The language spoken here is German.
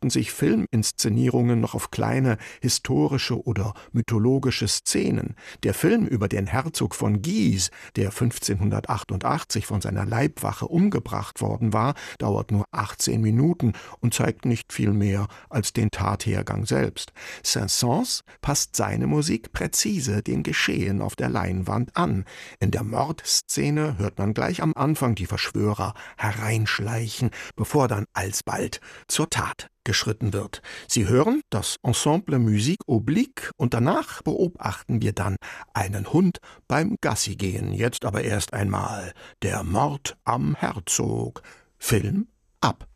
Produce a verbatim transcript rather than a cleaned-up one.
beschränkten sich Filminszenierungen noch auf kleine historische oder mythologische Szenen. Der Film über den Herzog von Guise, der fünfzehnhundertachtundachtzig von seiner Leibwache umgebracht worden war, dauert nur achtzehn Minuten und zeigt nicht viel mehr als den Tathergang selbst. Saint-Saëns passt seine Musik präzise dem Geschehen auf der Leinwand an. In der Mordszene hört man gleich am Anfang die Verschwörer hereinschleichen, bevor dann alsbald zur Tat geschritten wird. Sie hören das Ensemble Musique Oblique und danach beobachten wir dann einen Hund beim Gassigehen. Jetzt aber erst einmal der Mord am Herzog. Film ab.